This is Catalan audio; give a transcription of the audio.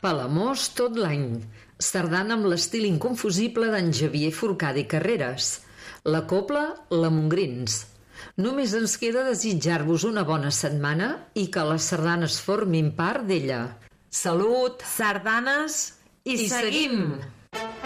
Palamós tot l'any. Sardana amb l'estil inconfusible d'en Xavier Forcada i Carreras. La cobla, la Montgrins. Només ens queda desitjar-vos una bona setmana i que les sardanes formin part d'ella. Salut! Sardanes i seguim!